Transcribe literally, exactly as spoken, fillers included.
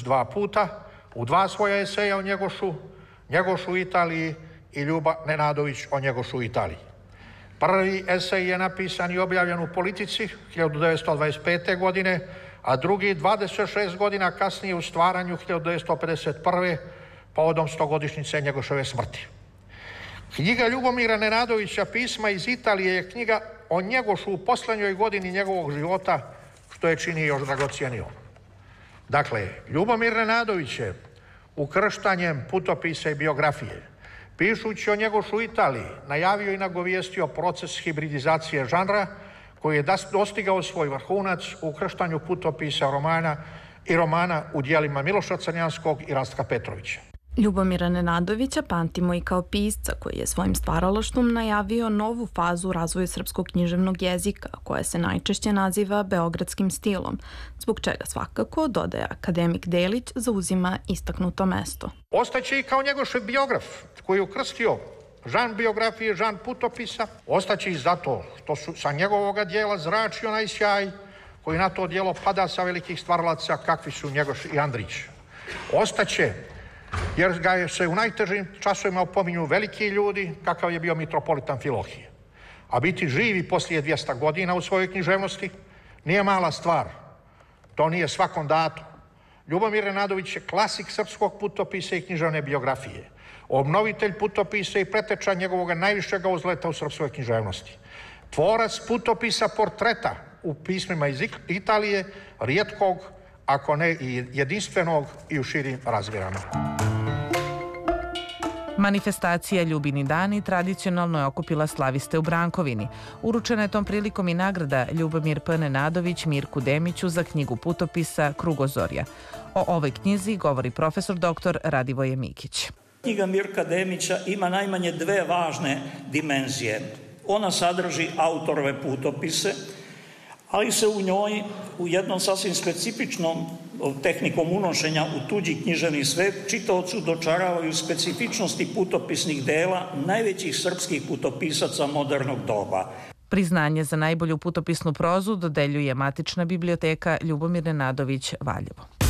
dva puta, u dva svoja eseja o Njegošu, Njegoš u Italiji i Ljuba Nenadović o Njegošu u Italiji. Prvi esej je napisan i objavljen u Politici hiljadu devetsto dvadeset pete. godine, a drugi dvadeset šest godina kasnije u Stvaranju hiljadu devetsto pedeset prve. povodom stogodišnjice Njegoševe smrti. Knjiga Ljubomira Nenadovića Pisma iz Italije je knjiga o Njegošu u poslednjoj godini njegovog života, što je čini još dragocijenijom. Dakle, Ljubomir Nenadović je ukrštanjem putopisa i biografije, pišući o Njegošu u Italiji, najavio i nagovijestio proces hibridizacije žanra koji je dostigao svoj vrhunac u ukrštanju putopisa romana i romana u dijelima Miloša Crnjanskog i Rastka Petrovića. Ljubomira Nenadovića pamtimo i kao pisca koji je svojim stvaralaštvom najavio novu fazu u razvoju srpskog književnog jezika, koja se najčešće naziva beogradskim stilom, zbog čega svakako, dodaje akademik Delić, zauzima istaknuto mesto. Ostaće i kao Njegošev biograf koji je ukrstio žan biografije, žan putopisa. Ostaće i zato što su sa njegovoga dijela zrači onaj sjaj koji na to dijelo pada sa velikih stvaralaca kakvi su Njegoš i Andrić. Ostaće jer ga se u najtežim časovima opominju veliki ljudi, kakav je bio mitropolitan Filohije. A biti živi poslije dvjesto godina u svojoj književnosti nije mala stvar. To nije svakom dato. Ljubomir Nenadović je klasik srpskog putopisa i književne biografije, obnovitelj putopisa i preteča njegovog najvišega uzleta u srpskoj književnosti. Tvorac putopisa portreta u pismima iz Italije, rijetkog, ako ne i jedinstvenog i u širim razmjerama. Manifestacija Ljubini dani tradicionalno je okupila slaviste u Brankovini. Uručena je tom prilikom i nagrada Ljubomir P. Nenadović Mirku Demiću za knjigu putopisa Krugozorja. O ovoj knjizi govori profesor doktor Radivoje Mikić. Knjiga Mirka Demića ima najmanje dve važne dimenzije. Ona sadrži autorove putopise, ali se u njoj u jednom sasvim specifičnom tehnikom unošenja u tuđi književni svet čitaocu dočaravaju specifičnosti putopisnih dela najvećih srpskih putopisaca modernog doba. Priznanje za najbolju putopisnu prozu dodeljuje Matična biblioteka Ljubomir Nenadović Valjevo.